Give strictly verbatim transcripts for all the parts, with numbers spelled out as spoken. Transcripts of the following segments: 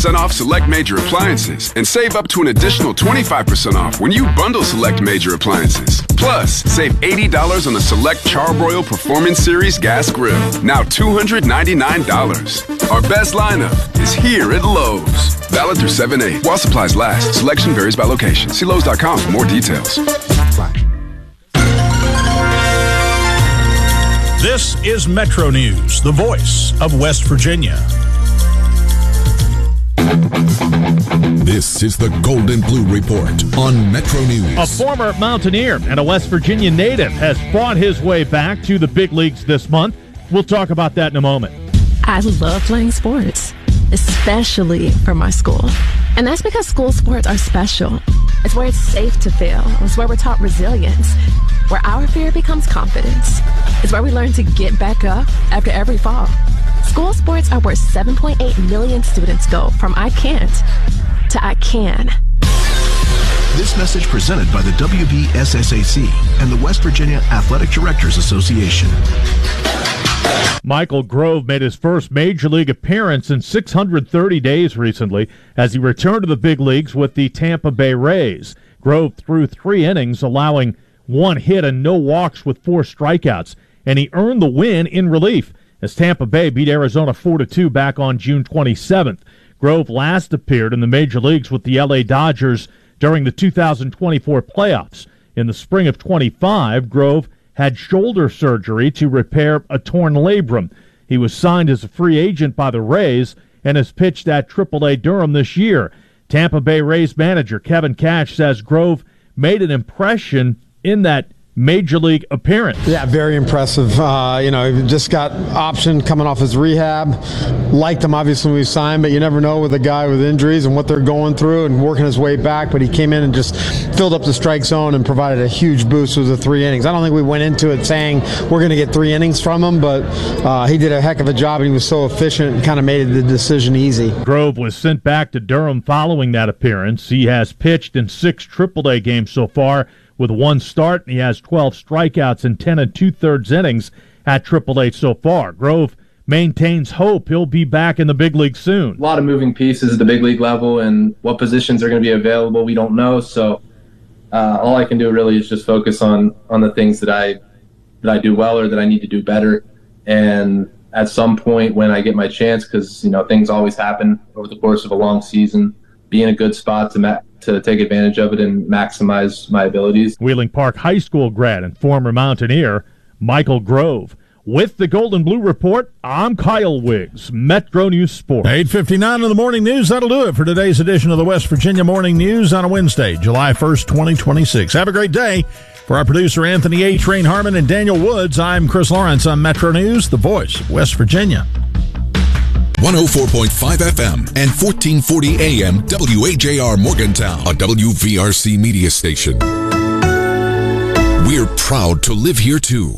percent off select major appliances and save up to an additional twenty-five percent off when you bundle select major appliances. Plus, save eighty dollars on the select Charbroil Performance Series gas grill, now two hundred ninety-nine dollars. Our best lineup is here at Lowe's. Valid through seven eight. While supplies last, selection varies by location. See Lowe's dot com for more details. Bye. This is Metro News, the voice of West Virginia. This is the Golden Blue Report on Metro News. A former Mountaineer and a West Virginia native has fought his way back to the big leagues this month. We'll talk about that in a moment. I love playing sports, especially for my school. And that's because school sports are special. It's where it's safe to fail. It's where we're taught resilience, where our fear becomes confidence. It's where we learn to get back up after every fall. School sports are where seven point eight million students go from I can't to I can. This message presented by the W V S S A C and the West Virginia Athletic Directors Association. Michael Grove made his first major league appearance in six hundred thirty days recently as he returned to the big leagues with the Tampa Bay Rays. Grove threw three innings, allowing one hit and no walks with four strikeouts, and he earned the win in relief as Tampa Bay beat Arizona four to two back on June twenty-seventh. Grove last appeared in the major leagues with the L A Dodgers during the two thousand twenty-four playoffs. In the spring of twenty-five, Grove had shoulder surgery to repair a torn labrum. He was signed as a free agent by the Rays and has pitched at triple A Durham this year. Tampa Bay Rays manager Kevin Cash says Grove made an impression in that major league appearance. Yeah, very impressive. Uh, you know, he just got option coming off his rehab. Liked him, obviously, when we signed, but you never know with a guy with injuries and what they're going through and working his way back. But he came in and just filled up the strike zone and provided a huge boost with the three innings. I don't think we went into it saying we're going to get three innings from him, but uh, he did a heck of a job, and he was so efficient and kind of made the decision easy. Grove was sent back to Durham following that appearance. He has pitched in six triple A games so far, with one start, and he has twelve strikeouts in ten and two-thirds innings at triple A so far. Grove maintains hope he'll be back in the big league soon. A lot of moving pieces at the big league level, and what positions are going to be available, we don't know. So uh, all I can do really is just focus on on the things that I that I do well or that I need to do better. And at some point when I get my chance, because you know things always happen over the course of a long season, be in a good spot to ma- to take advantage of it and maximize my abilities. Wheeling Park High School grad and former Mountaineer Michael Grove. With the Golden Blue Report, I'm Kyle Wiggs, Metro News Sports. eight fifty-nine in the morning news. That'll do it for today's edition of the West Virginia Morning News on a Wednesday, July first, twenty twenty-six. Have a great day. For our producer, Anthony H. Rain Harmon, and Daniel Woods, I'm Chris Lawrence on Metro News, the voice of West Virginia. one oh four point five F M and fourteen forty A M W H A R Morgantown, a W V R C media station. We're proud to live here, too.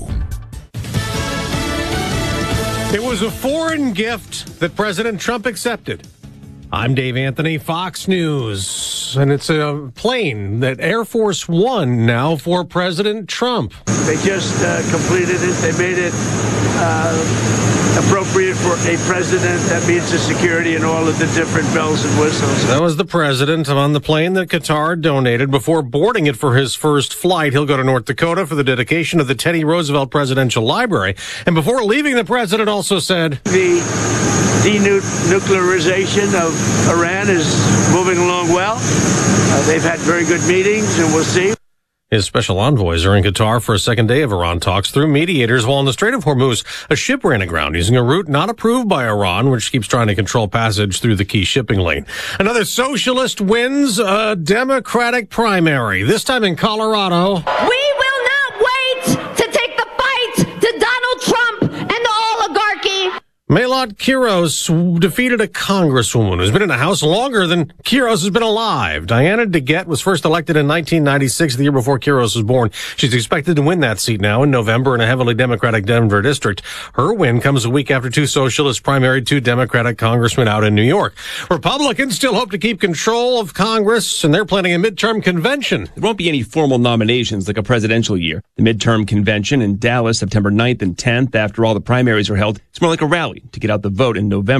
It was a foreign gift that President Trump accepted. I'm Dave Anthony, Fox News, and it's a plane that Air Force One now for President Trump. They just uh, completed it. They made it uh, appropriate for a president. That means the security and all of the different bells and whistles. That was the president on the plane that Qatar donated. Before boarding it for his first flight, he'll go to North Dakota for the dedication of the Teddy Roosevelt Presidential Library. And before leaving, the president also said, The denuclearization of Iran is moving along well. Uh, they've had very good meetings, and we'll see. His special envoys are in Qatar for a second day of Iran talks through mediators, while in the Strait of Hormuz, a ship ran aground using a route not approved by Iran, which keeps trying to control passage through the key shipping lane. Another socialist wins a Democratic primary, this time in Colorado. We will not wait to take the fight to Donald Trump and the oligarchy. Maylot Quiros defeated a congresswoman who's been in the House longer than Quiros has been alive. Diana DeGette was first elected in nineteen ninety-six, the year before Quiros was born. She's expected to win that seat now in November in a heavily Democratic Denver district. Her win comes a week after two socialists primaried two Democratic congressmen out in New York. Republicans still hope to keep control of Congress, and they're planning a midterm convention. There won't be any formal nominations like a presidential year. The midterm convention in Dallas, September ninth and tenth, after all the primaries are held, it's more like a rally to get out the vote in November.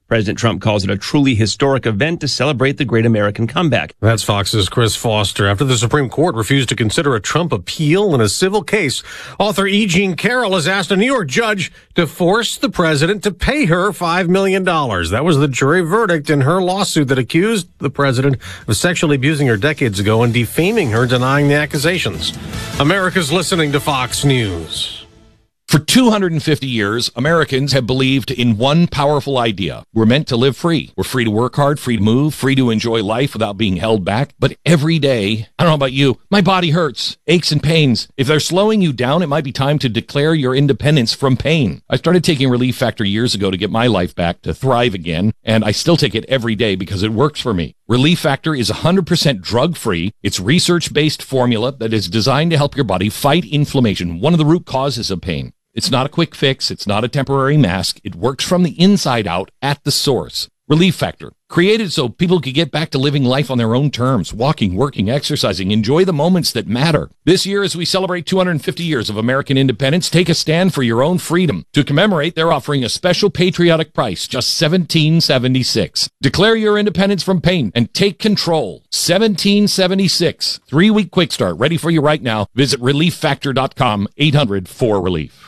President Trump calls it a truly historic event to celebrate the great American comeback. That's Fox's Chris Foster. After the Supreme Court refused to consider a Trump appeal in a civil case, author E. Jean Carroll has asked a New York judge to force the president to pay her five million dollars. That was the jury verdict in her lawsuit that accused the president of sexually abusing her decades ago and defaming her, denying the accusations. America's listening to Fox News. For two hundred fifty years, Americans have believed in one powerful idea. We're meant to live free. We're free to work hard, free to move, free to enjoy life without being held back. But every day, I don't know about you, my body hurts, aches and pains. If they're slowing you down, it might be time to declare your independence from pain. I started taking Relief Factor years ago to get my life back, to thrive again, and I still take it every day because it works for me. Relief Factor is one hundred percent drug-free. It's research-based formula that is designed to help your body fight inflammation, one of the root causes of pain. It's not a quick fix. It's not a temporary mask. It works from the inside out at the source. Relief Factor, created so people could get back to living life on their own terms, walking, working, exercising, enjoy the moments that matter. This year, as we celebrate two hundred fifty years of American independence, take a stand for your own freedom. To commemorate, they're offering a special patriotic price, just seventeen seventy-six. Declare your independence from pain and take control. seventeen seventy-six. Three-week quick start, ready for you right now. Visit relief factor dot com, eight hundred four relief.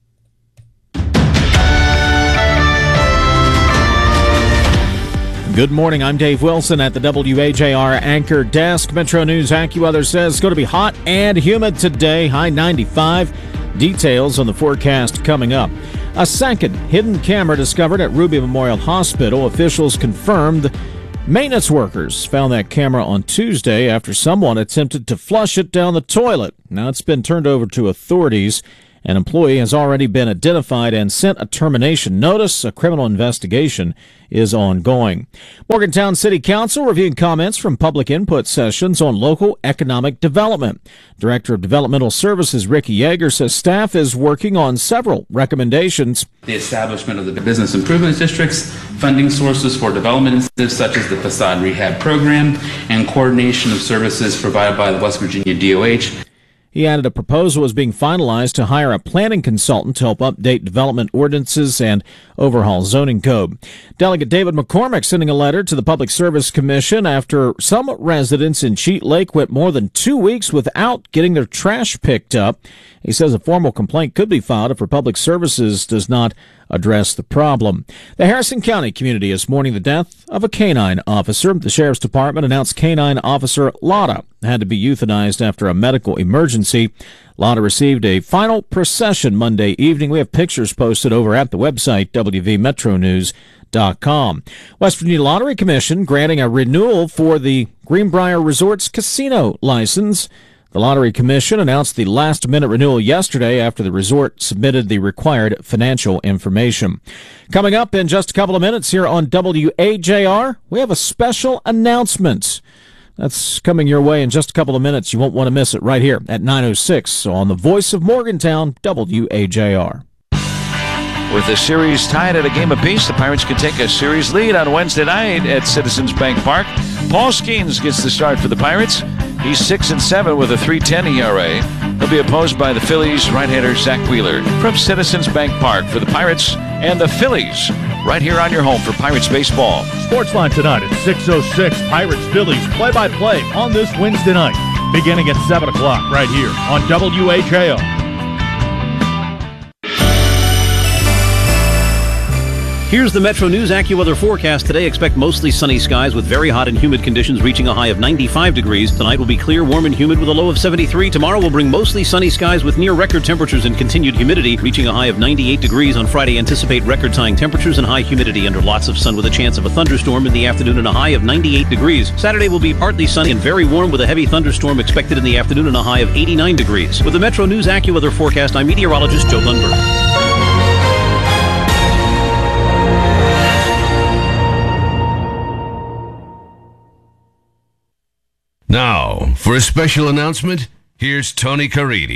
Good morning. I'm Dave Wilson at the W A J R Anchor Desk. Metro News AccuWeather says it's going to be hot and humid today, high ninety-five. Details on the forecast coming up. A second hidden camera discovered at Ruby Memorial Hospital. Officials confirmed maintenance workers found that camera on Tuesday after someone attempted to flush it down the toilet. Now it's been turned over to authorities. An employee has already been identified and sent a termination notice. A criminal investigation is ongoing. Morgantown City Council reviewing comments from public input sessions on local economic development. Director of Developmental Services Ricky Yeager says staff is working on several recommendations. The establishment of the business improvement districts, funding sources for development initiatives such as the facade rehab program, and coordination of services provided by the West Virginia D O H. He added a proposal is being finalized to hire a planning consultant to help update development ordinances and overhaul zoning code. Delegate David McCormick sending a letter to the Public Service Commission after some residents in Cheat Lake went more than two weeks without getting their trash picked up. He says a formal complaint could be filed if Republic Services does not address the problem. The Harrison County community is mourning the death of a canine officer. The Sheriff's Department announced canine officer Lotta had to be euthanized after a medical emergency. Lotta received a final procession Monday evening. We have pictures posted over at the website, W V metro news dot com. West Virginia Lottery Commission granting a renewal for the Greenbrier Resorts casino license. The Lottery Commission announced the last-minute renewal yesterday after the resort submitted the required financial information. Coming up in just a couple of minutes here on W A J R, we have a special announcement. That's coming your way in just a couple of minutes. You won't want to miss it right here at nine oh six on the Voice of Morgantown, W A J R. With the series tied at a game apiece, the Pirates can take a series lead on Wednesday night at Citizens Bank Park. Paul Skeens gets the start for the Pirates. He's six and seven with a three ten E R A. He'll be opposed by the Phillies right-hander Zach Wheeler from Citizens Bank Park for the Pirates and the Phillies. Right here on your home for Pirates baseball. Sportsline tonight at six oh six. Pirates Phillies play-by-play on this Wednesday night, beginning at seven o'clock right here on W A J R. Here's the Metro News AccuWeather forecast. Today, expect mostly sunny skies with very hot and humid conditions reaching a high of ninety-five degrees. Tonight will be clear, warm, and humid with a low of seventy-three. Tomorrow will bring mostly sunny skies with near record temperatures and continued humidity, reaching a high of ninety-eight degrees. On Friday, anticipate record-tying temperatures and high humidity under lots of sun with a chance of a thunderstorm in the afternoon and a high of ninety-eight degrees. Saturday will be partly sunny and very warm with a heavy thunderstorm expected in the afternoon and a high of eighty-nine degrees. With the Metro News AccuWeather forecast, I'm meteorologist Joe Lundberg. Now, for a special announcement, here's Tony Caridi.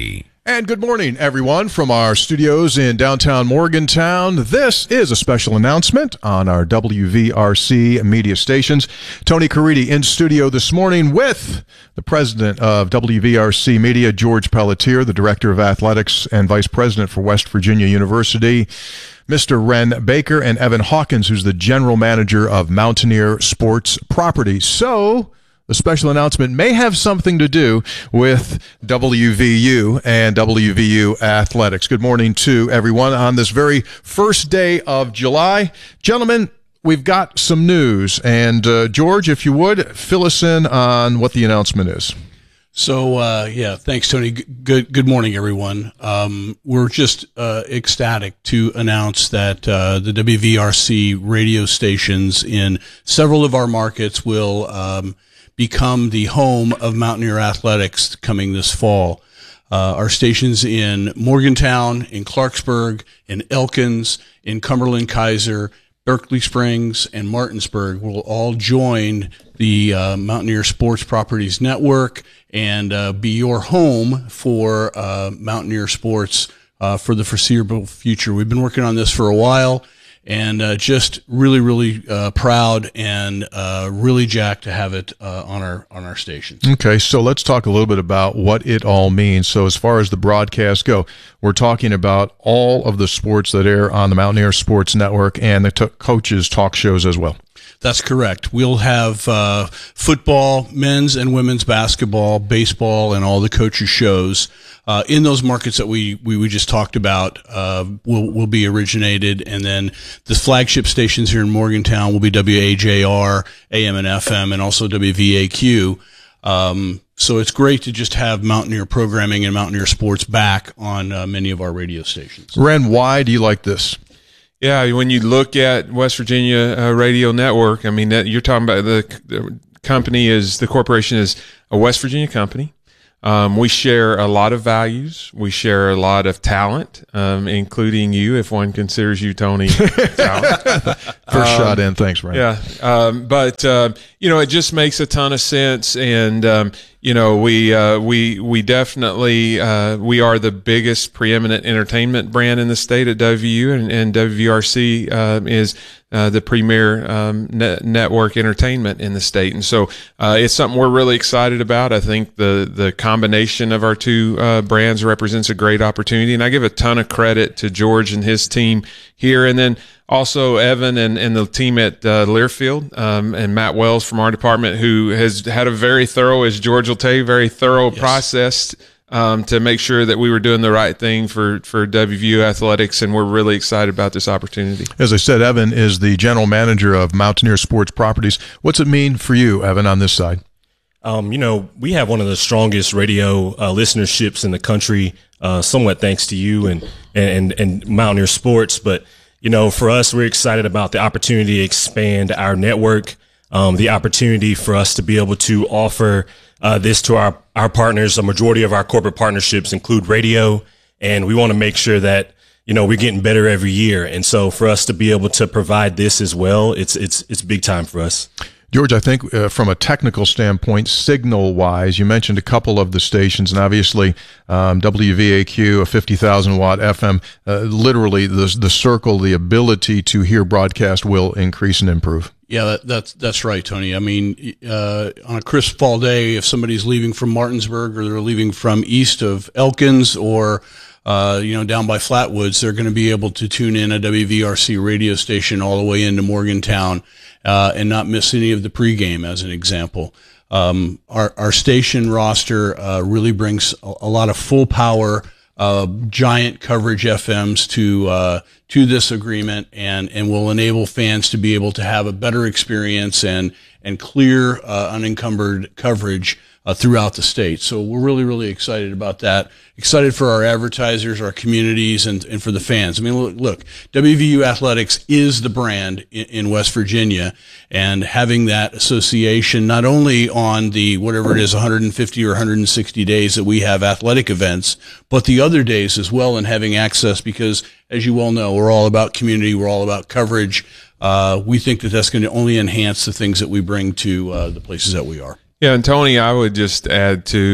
And good morning, everyone, from our studios in downtown Morgantown. This is a special announcement on our W V R C media stations. Tony Caridi in studio this morning with the president of W V R C Media, George Pelletier, the director of athletics and vice president for West Virginia University, Mister Ren Baker, and Evan Hawkins, who's the general manager of Mountaineer Sports Properties. So the special announcement may have something to do with W V U and W V U athletics. Good morning to everyone on this very first day of July. Gentlemen, we've got some news. And uh, George, if you would, fill us in on what the announcement is. So, uh, yeah, thanks, Tony. G- good good morning, everyone. Um, we're just uh, ecstatic to announce that uh, the W V R C radio stations in several of our markets will um, become the home of Mountaineer Athletics coming this fall. Uh, our stations in Morgantown, in Clarksburg, in Elkins, in Cumberland Kaiser, Berkeley Springs, and Martinsburg will all join the uh, Mountaineer Sports Properties Network and uh, be your home for uh, Mountaineer Sports uh, for the foreseeable future. We've been working on this for a while, and uh, just really, really uh, proud and uh, really jacked to have it uh, on our on our station. Okay, so let's talk a little bit about what it all means. So as far as the broadcasts go, we're talking about all of the sports that air on the Mountaineer Sports Network and the t- coaches' talk shows as well. That's correct. We'll have uh, football, men's and women's basketball, baseball, and all the coaches' shows uh, in those markets that we, we, we just talked about uh, will will be originated. And then the flagship stations here in Morgantown will be W A J R, A M and F M, and also W V A Q. Um, so it's great to just have Mountaineer programming and Mountaineer sports back on uh, many of our radio stations. Ren, why do you like this? Yeah, when you look at West Virginia uh, Radio Network, I mean, that, you're talking about the, the company is, the corporation is a West Virginia company. Um, we share a lot of values. We share a lot of talent, um, including you, if one considers you, Tony, talent. First um, shot in. Thanks, Ren. Yeah. Um, but, uh, you know, it just makes a ton of sense. And, um, you know, we, uh, we, we definitely, uh, we are the biggest preeminent entertainment brand in the state at W V U, and, and W V R C, uh, is, uh, the premier, um, net, network entertainment in the state. And so, uh, it's something we're really excited about. I think the, the combination of our two, uh, brands represents a great opportunity. And I give a ton of credit to George and his team here. And then also Evan and, and the team at uh, Learfield, um, and Matt Wells from our department, who has had a very thorough, as George will tell you, very thorough yes. process um, to make sure that we were doing the right thing for, for W V U Athletics, and we're really excited about this opportunity. As I said, Evan is the general manager of Mountaineer Sports Properties. What's it mean for you, Evan, on this side? Um, you know, we have one of the strongest radio uh, listenerships in the country, uh, somewhat thanks to you and, and, and Mountaineer Sports, but you know, for us, we're excited about the opportunity to expand our network, um, the opportunity for us to be able to offer uh, this to our, our partners. A majority of our corporate partnerships include radio, and we want to make sure that, you know, we're getting better every year. And so for us to be able to provide this as well, it's it's it's big time for us. George, I think uh, from a technical standpoint, signal-wise, you mentioned a couple of the stations, and obviously um, W V A Q, a fifty thousand watt F M, uh, literally the the circle, the ability to hear broadcast will increase and improve. Yeah, that, that's that's right, Tony. I mean, uh, on a crisp fall day, if somebody's leaving from Martinsburg or they're leaving from east of Elkins or Uh, you know, down by Flatwoods, they're going to be able to tune in a W V R C radio station all the way into Morgantown uh, and not miss any of the pregame, as an example. Um, our, our station roster uh, really brings a, a lot of full power, uh, giant coverage F Ms to uh, to this agreement, and, and will enable fans to be able to have a better experience and and clear, uh, unencumbered coverage Uh, throughout the state. So we're really, really excited about that. Excited for our advertisers, our communities, and, and for the fans. I mean, look, look, W V U Athletics is the brand in, in West Virginia, and having that association not only on the, whatever it is, one hundred fifty or one hundred sixty days that we have athletic events, but the other days as well, and having access, because as you well know, we're all about community, we're all about coverage. Uh, we think that that's going to only enhance the things that we bring to uh, the places that we are. Yeah, and Tony, I would just add to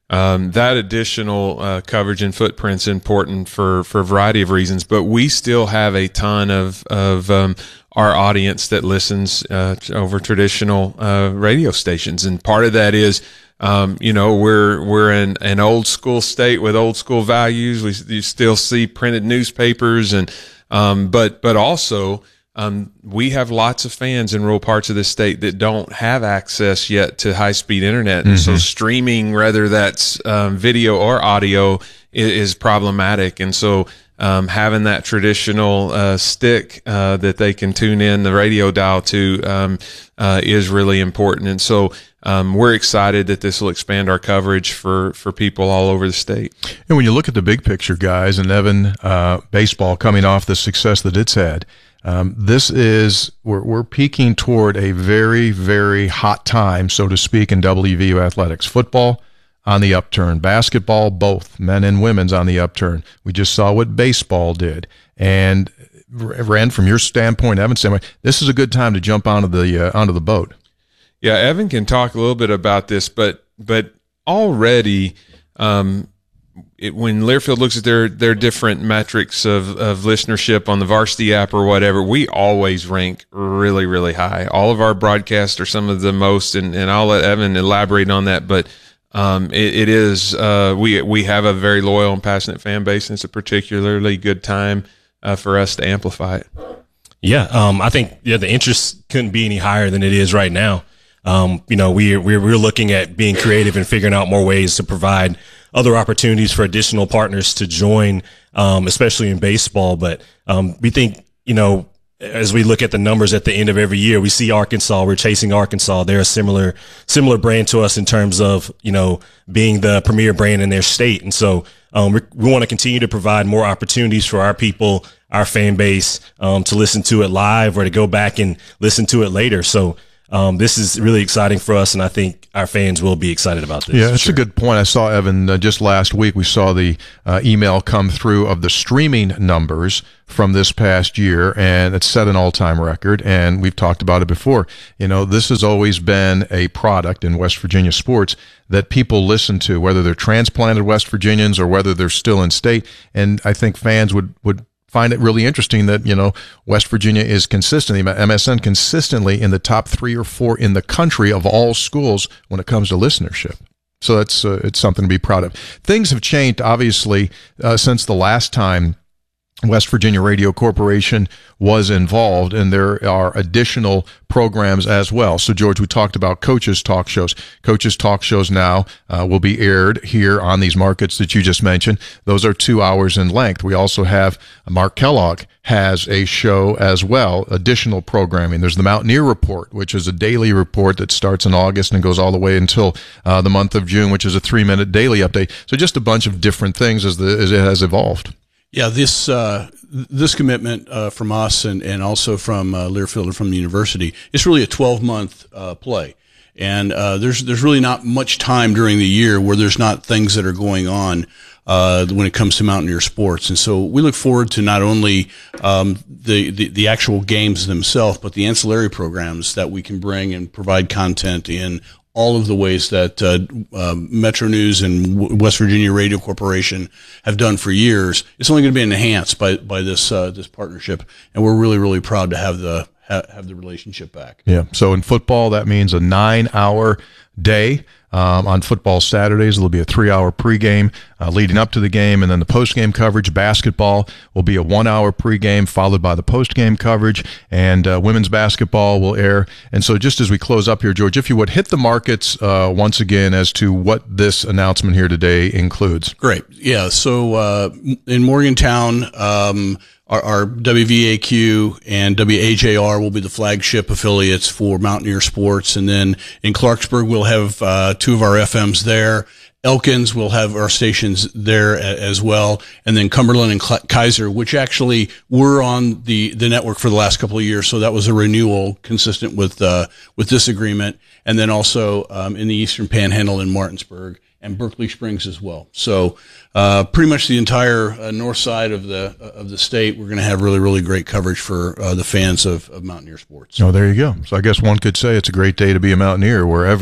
um, that additional uh, coverage and footprint's important for, for a variety of reasons, but we still have a ton of, of um, our audience that listens uh, over traditional uh, radio stations. And part of that is, um, you know, we're we're in an old school state with old school values. We you still see printed newspapers, and um, but but also um, we have lots of fans in rural parts of the state that don't have access yet to high speed internet, and Mm-hmm. so streaming, whether that's um, video or audio, is, is problematic. And so um, having that traditional uh, stick uh, that they can tune in the radio dial to um, uh, is really important. And so um, we're excited that this will expand our coverage for, for people all over the state. And when you look at the big picture, guys, and Evan, uh, baseball coming off the success that it's had, um, this is, we're, we're peaking toward a very, very hot time, so to speak, in W V U athletics. Football on the upturn, basketball, both men and women's on the upturn. We just saw what baseball did. And Ren, from your standpoint, Evan's standpoint, this is a good time to jump onto the uh, onto the boat. Yeah, Evan can talk a little bit about this, but but already um, it, when Learfield looks at their their different metrics of, of listenership on the Varsity app or whatever, we always rank really, really high. All of our broadcasts are some of the most, and, and I'll let Evan elaborate on that, but um, it, it is uh, we we have a very loyal and passionate fan base, and it's a particularly good time uh, for us to amplify it. Yeah, um, I think yeah the interest couldn't be any higher than it is right now. Um, you know, we we're, we're looking at being creative and figuring out more ways to provide other opportunities for additional partners to join, um, especially in baseball. But um, we think, you know, as we look at the numbers at the end of every year, we see Arkansas. We're chasing Arkansas. They're a similar similar brand to us in terms of, you know, being the premier brand in their state. And so um, we, we want to continue to provide more opportunities for our people, our fan base, um, to listen to it live or to go back and listen to it later. So Um, this is really exciting for us, and I think our fans will be excited about this. Yeah, that's sure. a good point. I saw, Evan, uh, just last week, we saw the uh, email come through of the streaming numbers from this past year, and it's set an all-time record, and we've talked about it before. You know, this has always been a product in West Virginia sports that people listen to, whether they're transplanted West Virginians or whether they're still in state, and I think fans would, would find it really interesting that, you know, West Virginia is consistently, M S N consistently in the top three or four in the country of all schools when it comes to listenership. So that's, uh, it's something to be proud of. Things have changed, obviously, uh, since the last time West Virginia Radio Corporation was involved, and there are additional programs as well. So, George, we talked about coaches' talk shows. Coaches' talk shows now uh, will be aired here on these markets that you just mentioned. Those are two hours in length. We also have Mark Kellogg has a show as well, additional programming. There's the Mountaineer Report, which is a daily report that starts in August and goes all the way until uh, the month of June, which is a three-minute daily update. So just a bunch of different things as, the, as it has evolved. Yeah, this uh, this commitment uh, from us and, and also from uh, Learfield and from the university, it's really a twelve month uh, play, and uh, there's there's really not much time during the year where there's not things that are going on uh, when it comes to Mountaineer sports, and so we look forward to not only um, the, the the actual games themselves, but the ancillary programs that we can bring and provide content in all of the ways that uh, uh, Metro News and w- West Virginia Radio Corporation have done for years. It's only going to be enhanced by by this uh, this partnership, and we're really really proud to have the ha- have the relationship back. Yeah. So in football, that means a nine-hour day. Um, on football Saturdays, it'll be a three-hour pregame uh, leading up to the game, and then the postgame coverage. Basketball will be a one-hour pregame followed by the postgame coverage, and uh, women's basketball will air. And so just as we close up here, George, if you would hit the markets uh, once again as to what this announcement here today includes. Great. Yeah. So uh, in Morgantown, um, Our, our W V A Q and W A J R will be the flagship affiliates for Mountaineer Sports. And then in Clarksburg, we'll have uh, two of our F Ms there. Elkins will have our stations there as well. And then Cumberland and Kaiser, which actually were on the, the network for the last couple of years. So that was a renewal consistent with, uh, with this agreement. And then also um, in the Eastern Panhandle in Martinsburg and Berkeley Springs as well. So uh, pretty much the entire uh, north side of the uh, of the state, we're going to have really, really great coverage for uh, the fans of, of Mountaineer sports. Oh, there you go. So I guess one could say it's a great day to be a Mountaineer wherever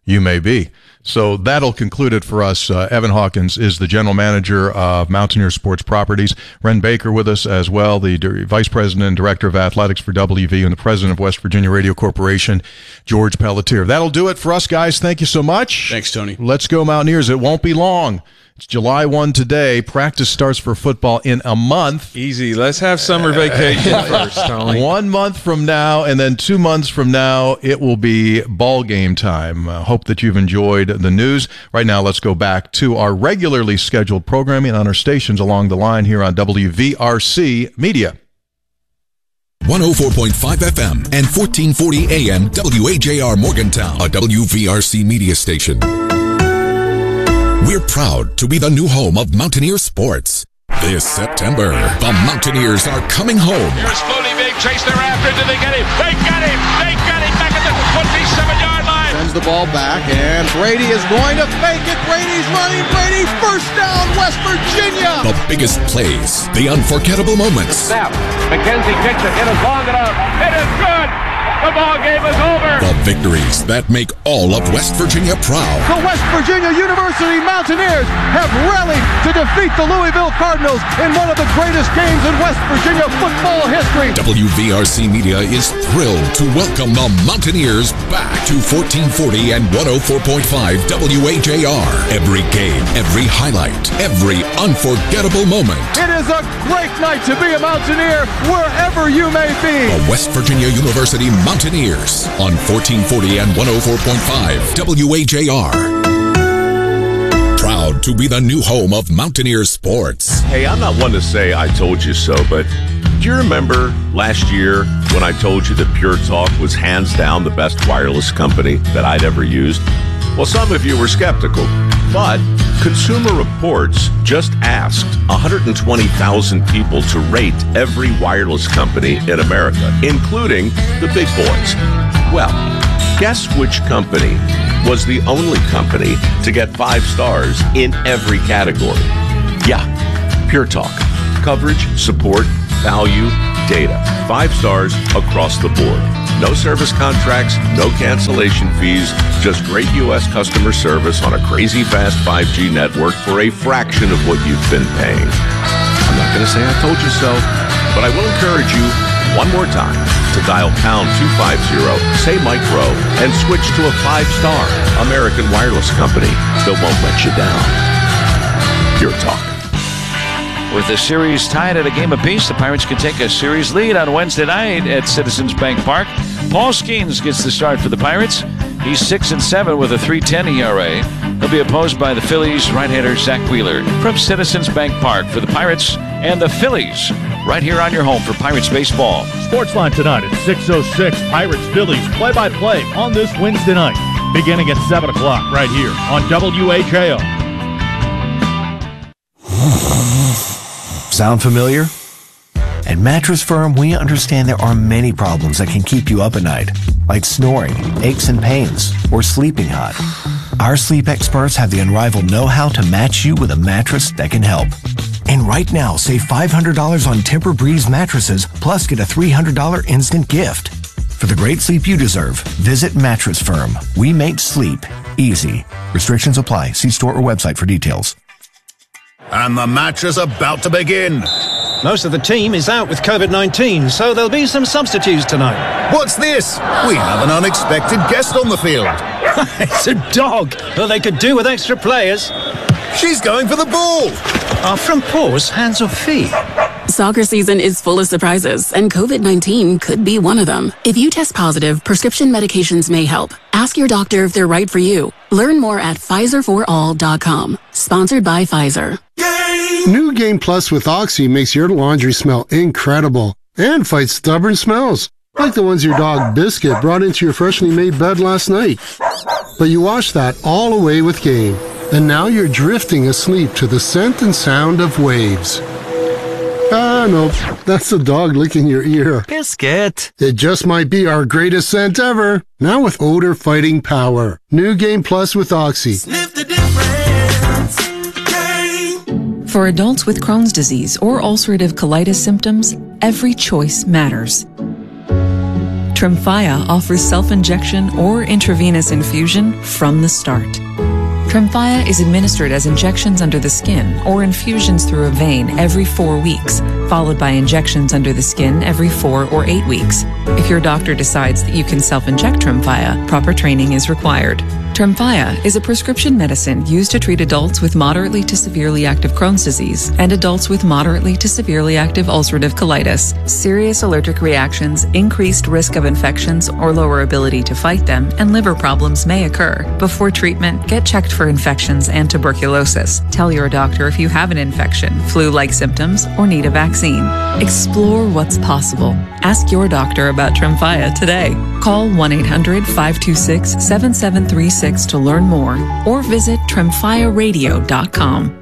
you may be. So that'll conclude it for us. Uh, Evan Hawkins is the general manager of Mountaineer Sports Properties. Ren Baker with us as well, the D- vice president and director of athletics for W V, and the president of West Virginia Radio Corporation, George Pelletier. That'll do it for us, guys. Thank you so much. Thanks, Tony. Let's go Mountaineers. It won't be long. It's July first today. Practice starts for football in a month. Easy. Let's have summer vacation first, Tony. One month from now, and then two months from now, it will be ball game time. Uh, hope that you've enjoyed the news. Right now, let's go back to our regularly scheduled programming on our stations along the line here on W V R C Media. one oh four point five F M and fourteen forty A M W A J R Morgantown, a W V R C media station. We're proud to be the new home of Mountaineer sports. This September, the Mountaineers are coming home. Here's Mooney being chased thereafter. Did they get him? They got him! They got him back at the twenty-seven-yard line. Sends the ball back, and Brady is going to fake it. Brady's running. Brady, first down, West Virginia. The biggest plays, the unforgettable moments. Snap. McKenzie kicks it. It is long enough. It is good. The ball game is over. The victories that make all of West Virginia proud. The West Virginia University Mountaineers have rallied to defeat the Louisville Cardinals in one of the greatest games in West Virginia football history. W V R C Media is thrilled to welcome the Mountaineers back to fourteen forty and one oh four point five W A J R. Every game, every highlight, every unforgettable moment. It is a great night to be a Mountaineer wherever you may be. The West Virginia University Mountaineers on fourteen forty and one oh four point five W A J R. Proud to be the new home of Mountaineer sports. Hey, I'm not one to say I told you so, but do you remember last year when I told you that Pure Talk was hands down the best wireless company that I'd ever used? Well, some of you were skeptical, but Consumer Reports just asked one hundred twenty thousand people to rate every wireless company in America, including the big boys. Well, guess which company was the only company to get five stars in every category? Yeah, Pure Talk. Coverage, support, value, data. Five stars across the board. No service contracts, no cancellation fees, just great U S customer service on a crazy fast five G network for a fraction of what you've been paying. I'm not going to say I told you so, but I will encourage you one more time to dial pound two fifty, say Mike Rowe, and switch to a five-star American wireless company that won't let you down. Pure Talk. With the series tied at a game apiece, the Pirates can take a series lead on Wednesday night at Citizens Bank Park. Paul Skeens gets the start for the Pirates. He's six and seven with a three ten E R A. He'll be opposed by the Phillies right-hander Zach Wheeler from Citizens Bank Park for the Pirates and the Phillies. Right here on your home for Pirates baseball. Sportsline tonight at six oh six. Pirates Phillies play-by-play on this Wednesday night, beginning at seven o'clock right here on W A J O. Sound familiar? At Mattress Firm, we understand there are many problems that can keep you up at night, like snoring, aches and pains, or sleeping hot. Our sleep experts have the unrivaled know-how to match you with a mattress that can help. And right now, save five hundred dollars on Tempur-Breeze mattresses, plus get a three hundred dollars instant gift. For the great sleep you deserve, visit Mattress Firm. We make sleep easy. Restrictions apply. See store or website for details. And the match is about to begin. Most of the team is out with COVID nineteen, so there'll be some substitutes tonight. What's this? We have an unexpected guest on the field. It's a dog. Well, they could do with extra players. She's going for the ball. Are from paws, hands or feet? Soccer season is full of surprises, and COVID nineteen could be one of them. If you test positive, prescription medications may help. Ask your doctor if they're right for you. Learn more at Pfizer for all dot com. Sponsored by Pfizer. New Game Plus with Oxy makes your laundry smell incredible and fights stubborn smells, like the ones your dog Biscuit brought into your freshly made bed last night. But you wash that all away with Game, and now you're drifting asleep to the scent and sound of waves. Ah, no, that's the dog licking your ear. Biscuit. It just might be our greatest scent ever. Now with odor fighting power. New Game Plus with Oxy. Sniff the difference. Game. For adults with Crohn's disease or ulcerative colitis symptoms, every choice matters. Tremfya offers self-injection or intravenous infusion from the start. Tremfya is administered as injections under the skin or infusions through a vein every four weeks, followed by injections under the skin every four or eight weeks. If your doctor decides that you can self-inject Tremfya, proper training is required. Tremfya is a prescription medicine used to treat adults with moderately to severely active Crohn's disease and adults with moderately to severely active ulcerative colitis. Serious allergic reactions, increased risk of infections or lower ability to fight them, and liver problems may occur. Before treatment, get checked for infections and tuberculosis. Tell your doctor if you have an infection, flu-like symptoms, or need a vaccine. Explore what's possible. Ask your doctor about Tremfya today. Call one eight hundred, five two six, seven seven three six to learn more or visit tremfya radio dot com.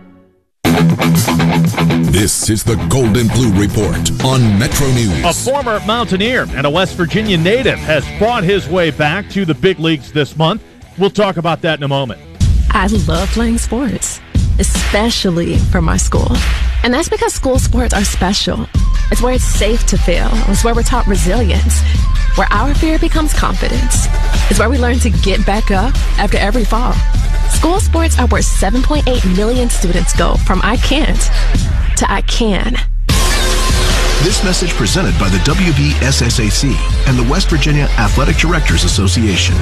This is the Golden Blue Report on Metro News. A former Mountaineer and a West Virginia native has fought his way back to the big leagues this month. We'll talk about that in a moment. I love playing sports, especially for my school. And that's because school sports are special. It's where it's safe to fail. It's where we're taught resilience, where our fear becomes confidence. It's where we learn to get back up after every fall. School sports are where seven point eight million students go from I can't to I can. This message presented by the W V S S A C and the West Virginia Athletic Directors Association.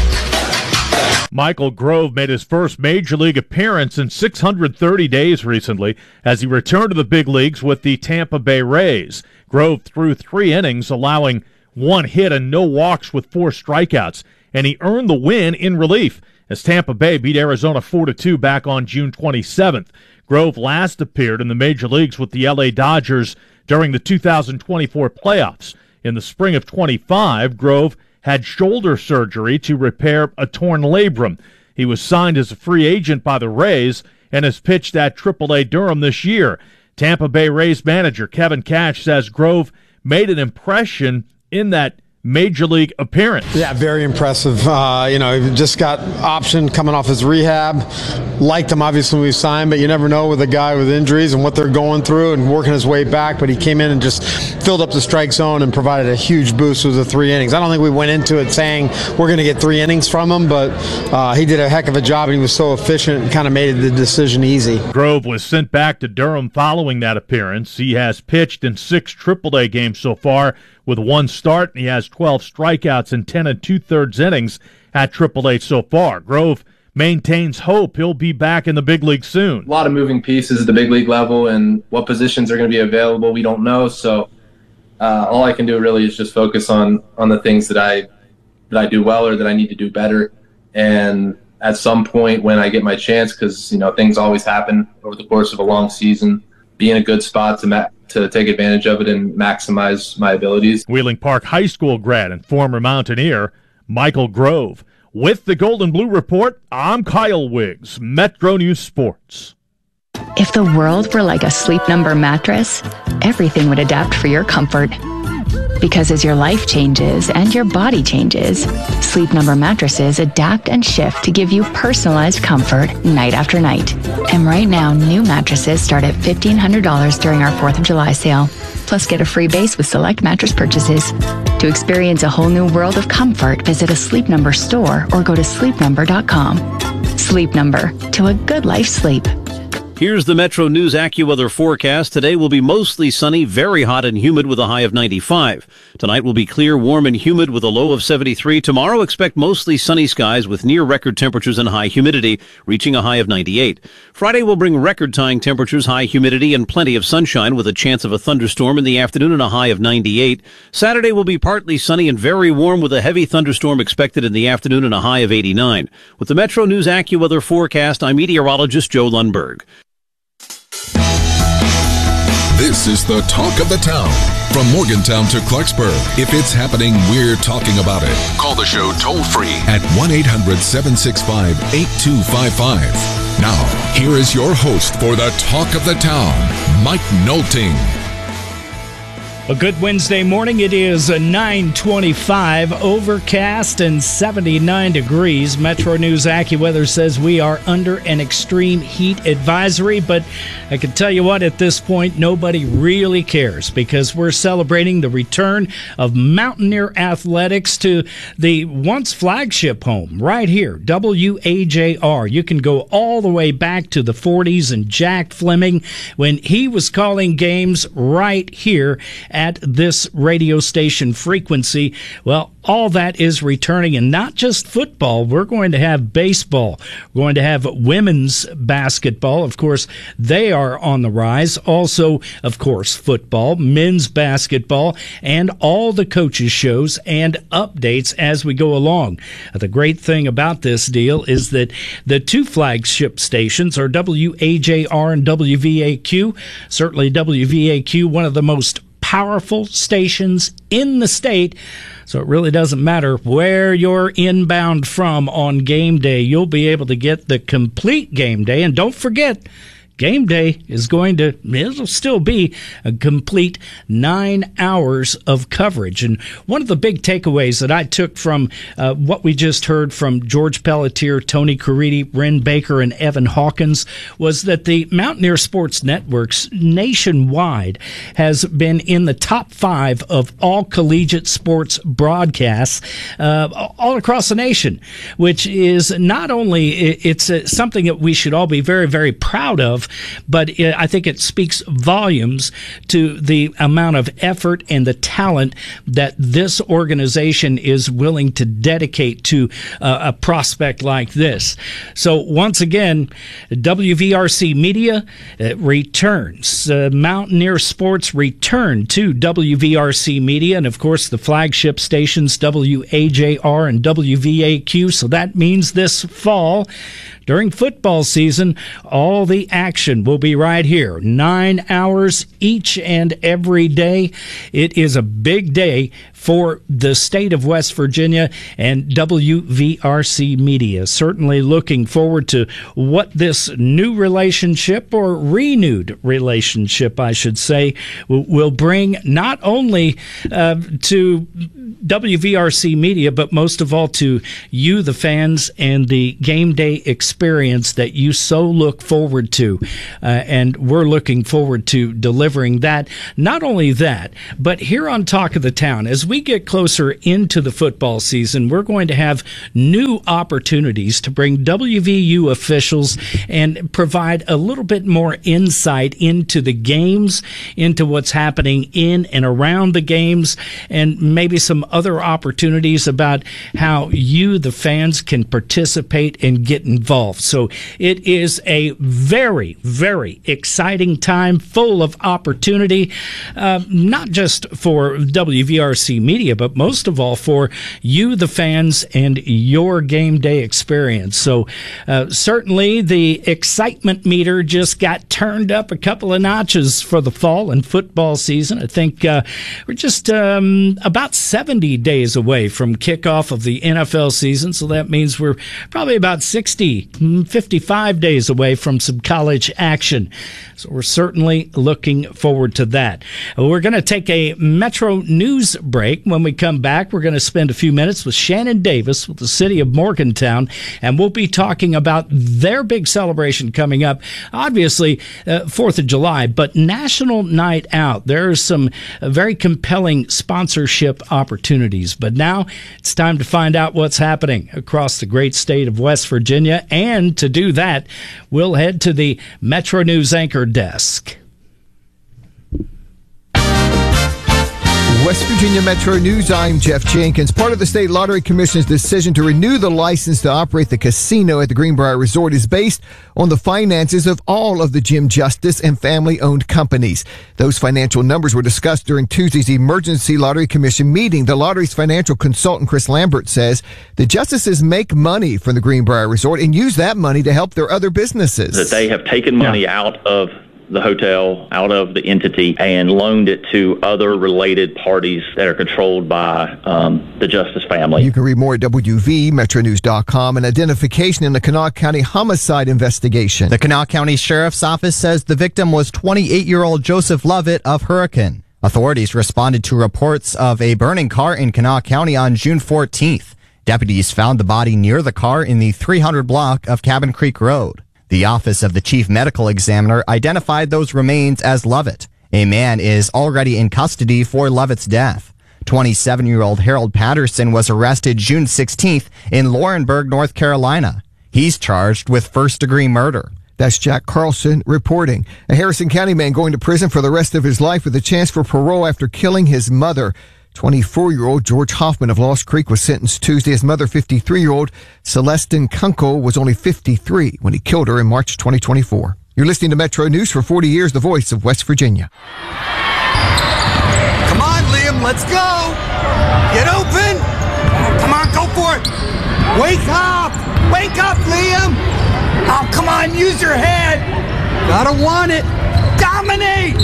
Michael Grove made his first Major League appearance in six hundred thirty days recently as he returned to the big leagues with the Tampa Bay Rays. Grove threw three innings, allowing one hit and no walks with four strikeouts, and he earned the win in relief as Tampa Bay beat Arizona four to two back on June twenty-seventh. Grove last appeared in the major leagues with the L A Dodgers during the two thousand twenty-four playoffs. In the spring of twenty-five, Grove had shoulder surgery to repair a torn labrum. He was signed as a free agent by the Rays and has pitched at triple A Durham this year. Tampa Bay Rays manager Kevin Cash says Grove made an impression in that Major League appearance. Yeah, very impressive. Uh, you know, he just got option coming off his rehab. Liked him, obviously, when we signed, but you never know with a guy with injuries and what they're going through and working his way back. But he came in and just filled up the strike zone and provided a huge boost with the three innings. I don't think we went into it saying we're going to get three innings from him, but uh, he did a heck of a job, and he was so efficient and kind of made the decision easy. Grove was sent back to Durham following that appearance. He has pitched in six triple A games so far with one start, and he has twelve strikeouts in ten and two-thirds innings at triple A so far. Grove maintains hope he'll be back in the big league soon. A lot of moving pieces at the big league level, and what positions are going to be available, we don't know. So uh, all I can do really is just focus on on the things that I that I do well or that I need to do better. And at some point when I get my chance, because you know things always happen over the course of a long season, be in a good spot to ma- to take advantage of it and maximize my abilities. Wheeling Park High School grad and former Mountaineer Michael Grove. With the Golden Blue Report, I'm Kyle Wiggs, Metro News Sports. If the world were like a Sleep Number mattress, everything would adapt for your comfort. Because as your life changes and your body changes, Sleep Number mattresses adapt and shift to give you personalized comfort night after night. And right now, new mattresses start at fifteen hundred dollars during our fourth of July sale. Plus, get a free base with select mattress purchases. To experience a whole new world of comfort, visit a Sleep Number store or go to sleep number dot com. Sleep Number, to a good life sleep. Here's the Metro News AccuWeather forecast. Today will be mostly sunny, very hot and humid with a high of ninety-five. Tonight will be clear, warm and humid with a low of seventy-three. Tomorrow expect mostly sunny skies with near record temperatures and high humidity, reaching a high of ninety-eight. Friday will bring record-tying temperatures, high humidity, and plenty of sunshine with a chance of a thunderstorm in the afternoon and a high of ninety-eight. Saturday will be partly sunny and very warm with a heavy thunderstorm expected in the afternoon and a high of eighty-nine. With the Metro News AccuWeather forecast, I'm meteorologist Joe Lundberg. This is the talk of the town. From Morgantown to Clarksburg, if it's happening, we're talking about it. Call the show toll free at one eight hundred seven six five eight two five five. Now, here is your host for the talk of the town, Mike Nolting. A good Wednesday morning. It is nine twenty-five, overcast and seventy-nine degrees. Metro News AccuWeather says we are under an extreme heat advisory, but I can tell you what, at this point, nobody really cares because we're celebrating the return of Mountaineer Athletics to the once flagship home right here, W A J R. You can go all the way back to the forties and Jack Fleming when he was calling games right here at this radio station frequency. Well, all that is returning, and not just football. We're going to have baseball. We're going to have women's basketball. Of course, they are on the rise. Also, of course, football, men's basketball, and all the coaches' shows and updates as we go along. The great thing about this deal is that the two flagship stations are W A J R and W V A Q. Certainly W V A Q, one of the most powerful stations in the state, so it really doesn't matter where you're inbound from on game day. You'll be able to get the complete game day, and don't forget, game day is going to, it'll still be a complete nine hours of coverage. And one of the big takeaways that I took from uh, what we just heard from George Pelletier, Tony Caridi, Ren Baker, and Evan Hawkins was that the Mountaineer Sports Networks nationwide has been in the top five of all collegiate sports broadcasts uh, all across the nation, which is not only, it's uh, something that we should all be very, very proud of, but it, I think it speaks volumes to the amount of effort and the talent that this organization is willing to dedicate to uh, a prospect like this. So once again, W V R C Media uh, returns. Uh, Mountaineer Sports return to W V R C Media, and of course the flagship stations W A J R and W V A Q. So that means this fall, during football season, all the action will be right here. Nine hours each and every day. It is a big day for the state of West Virginia and W V R C Media. Certainly looking forward to what this new relationship, or renewed relationship, I should say, will bring not only uh, to W V R C Media, but most of all to you, the fans, and the game day experience that you so look forward to. Uh, and we're looking forward to delivering that. Not only that, but here on Talk of the Town, as we get closer into the football season, we're going to have new opportunities to bring W V U officials and provide a little bit more insight into the games, into what's happening in and around the games, and maybe some other opportunities about how you, the fans, can participate and get involved. So it is a very, very exciting time, full of opportunity, uh, not just for W V R C Media, but most of all for you, the fans, and your game day experience. So uh, certainly the excitement meter just got turned up a couple of notches for the fall and football season. I think uh, we're just um, about seventy days away from kickoff of the N F L season, so that means we're probably about sixty, fifty-five days away from some college action. So we're certainly looking forward to that. We're going to take a Metro News break. When we come back, we're going to spend a few minutes with Shannon Davis with the city of Morgantown, and we'll be talking about their big celebration coming up. Obviously, uh, fourth of July, but National Night Out. There are some uh, very compelling sponsorship opportunities. But now it's time to find out what's happening across the great state of West Virginia. And to do that, we'll head to the Metro News anchor desk. West Virginia Metro News, I'm Jeff Jenkins. Part of the State Lottery Commission's decision to renew the license to operate the casino at the Greenbrier Resort is based on the finances of all of the Jim Justice and family-owned companies. Those financial numbers were discussed during Tuesday's Emergency Lottery Commission meeting. The lottery's financial consultant, Chris Lambert, says the Justices make money from the Greenbrier Resort and use that money to help their other businesses. That they have taken money yeah. out of the hotel, out of the entity, and loaned it to other related parties that are controlled by um, the Justice family. You can read more at W V Metro News dot com. An identification in the Kanawha County homicide investigation. The Kanawha County Sheriff's Office says the victim was twenty-eight-year-old Joseph Lovett of Hurricane. Authorities responded to reports of a burning car in Kanawha County on June fourteenth. Deputies found the body near the car in the three hundred block of Cabin Creek Road. The Office of the Chief Medical Examiner identified those remains as Lovett. A man is already in custody for Lovett's death. twenty-seven-year-old Harold Patterson was arrested June sixteenth in Laurinburg, North Carolina. He's charged with first-degree murder. That's Jack Carlson reporting. A Harrison County man going to prison for the rest of his life with a chance for parole after killing his mother. twenty-four-year-old George Hoffman of Lost Creek was sentenced Tuesday. His mother, fifty-three-year-old Celestine Kunkel, was only fifty-three when he killed her in March twenty twenty-four. You're listening to Metro News for forty years, the voice of West Virginia. Come on, Liam, let's go. Get open. Come on, go for it. Wake up. Wake up, Liam. Oh, come on, use your head. Gotta want it. Dominate.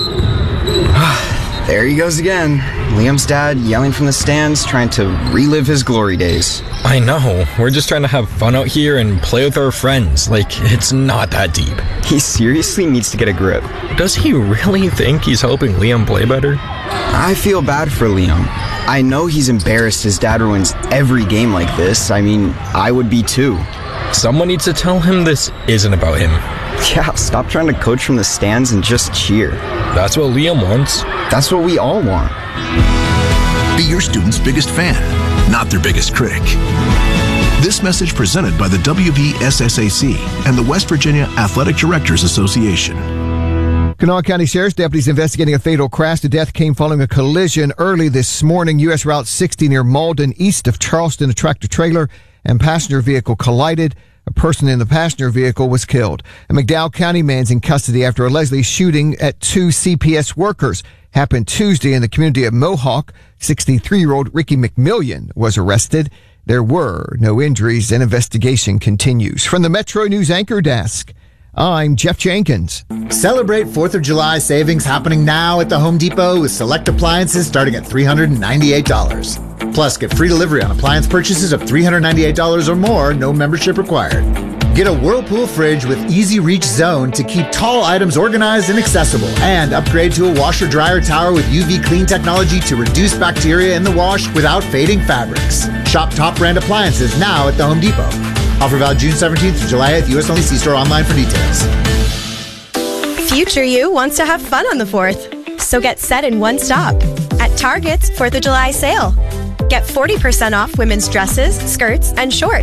There he goes again. Liam's dad yelling from the stands, trying to relive his glory days. I know. We're just trying to have fun out here and play with our friends. Like, it's not that deep. He seriously needs to get a grip. Does he really think he's helping Liam play better? I feel bad for Liam. I know he's embarrassed his dad ruins every game like this. I mean, I would be too. Someone needs to tell him this isn't about him. Yeah, stop trying to coach from the stands and just cheer. That's what Liam wants. That's what we all want. Be your student's biggest fan, not their biggest critic. This message presented by the W V S S A C and the West Virginia Athletic Directors Association. Kanawha County Sheriff's deputies investigating a fatal crash. The death came following a collision early this morning. U S Route sixty near Malden, east of Charleston. A tractor-trailer and passenger vehicle collided. A person in the passenger vehicle was killed. A McDowell County man's in custody after allegedly shooting at two C P S workers. Happened Tuesday in the community of Mohawk. sixty-three-year-old Ricky McMillian was arrested. There were no injuries, and investigation continues. From the Metro News Anchor Desk, I'm Jeff Jenkins. Celebrate fourth of July savings happening now at the Home Depot with select appliances starting at three hundred ninety-eight dollars. Plus, get free delivery on appliance purchases of three hundred ninety-eight dollars or more, no membership required. Get a Whirlpool fridge with Easy Reach Zone to keep tall items organized and accessible. And upgrade to a washer-dryer tower with U V clean technology to reduce bacteria in the wash without fading fabrics. Shop top brand appliances now at the Home Depot. Offer valid June seventeenth to July eighth. U S only. See store online for details. Future you wants to have fun on the fourth. So get set in one stop. At Target's fourth of July sale. Get forty percent off women's dresses, skirts, and shorts.